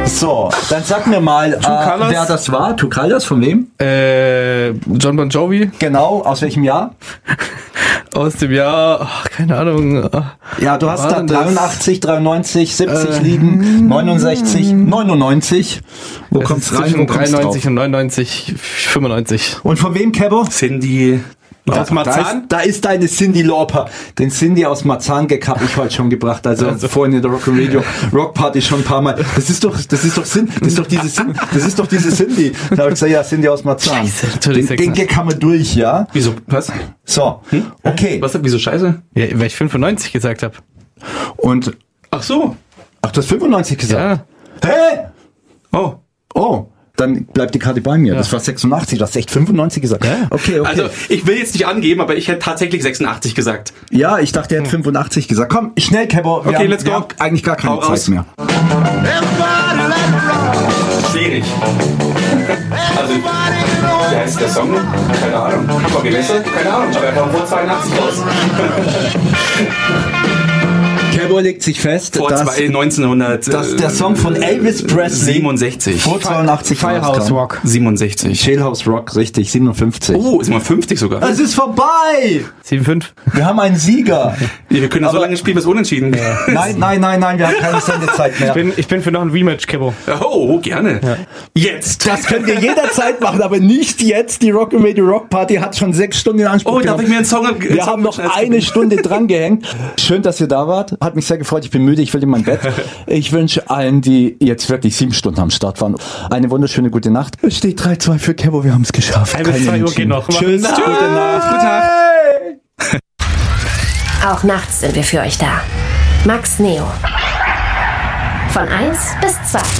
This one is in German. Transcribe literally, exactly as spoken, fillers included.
So, dann sag mir mal, äh, wer das war. Two Colors, von wem? Äh, John Bon Jovi. Genau, aus welchem Jahr? Aus dem Jahr, ach, keine Ahnung. Ja, du hast da dreiundachtzig, dreiundneunzig, siebzig äh, liegen, neunundsechzig, neunundneunzig. Wo kommt's rein? Wo dreiundneunzig und neunundneunzig, fünfundneunzig. Und von wem, Kebo? Cindy... Aus Marzahn? Da ist, da ist deine Cyndi Lauper. Den Cyndi aus Marzahn-Gag habe ich heute schon gebracht. Also, also vorhin in der Rock and Radio Rock Party schon ein paar Mal. Das ist doch, das ist doch Cyndi, das ist doch diese Cyndi, das ist doch diese Cyndi. Da habe ich gesagt, ja, Cyndi aus Marzahn. Scheiße, den, den Gag haben wir durch, ja? Wieso? Was? So, hm? Okay. Was? Wieso Scheiße? Ja, weil ich fünfundneunzig gesagt habe. Und, ach so. Ach, du hast fünfundneunzig gesagt? Ja. Hä? Oh. Oh. Dann bleibt die Karte bei mir. Ja. Das war sechsundachtzig, du hast echt fünfundneunzig gesagt. Ja. Okay, okay. Also, ich will jetzt nicht angeben, aber ich hätte tatsächlich sechsundachtzig gesagt. Ja, ich dachte, er hat fünfundachtzig gesagt. Komm, schnell, Kebo. Okay, haben, let's go. Wir haben eigentlich gar keine Hau Zeit raus. mehr. Schwierig. Also, wie heißt der Song? Keine Ahnung. Vor Gewässer? Keine Ahnung, aber er kam vor zweiundachtzig raus. Kebo legt sich fest, vor dass, zwei, neunzehnhundert, dass der Song von Elvis Presley siebenundsechzig. vor zweiundachtzig Firehouse Rock. siebenundsechzig. Jailhouse Rock, richtig, siebenundfünfzig. Oh, ist mal fünfzig sogar. Es ist vorbei! sieben fünf. Wir haben einen Sieger. Wir können so lange spielen, bis unentschieden. Ja. Nein, nein, nein, nein, wir haben keine Sendezeit mehr. Ich bin, ich bin für noch ein Rematch, Kebo. Oh, gerne. Ja. Jetzt. Das könnt ihr jederzeit machen, aber nicht jetzt. Die Rock and Radio Rock Party hat schon sechs Stunden in Anspruch Oh, genommen. darf ich mir einen Song... Einen Wir Song haben noch eine Stunde dran gehängt. Schön, dass ihr da wart. Hat mich sehr gefreut. Ich bin müde, ich will in mein Bett. Ich wünsche allen, die jetzt wirklich sieben Stunden am Start waren, eine wunderschöne gute Nacht. Es steht drei zwei für Kebo, wir haben es geschafft. Ein bis zwei Uhr geht noch. Tschüss, Tschüss. gute Nacht. Guten Tag. Auch nachts sind wir für euch da. Max Neo. Von eins bis zwei.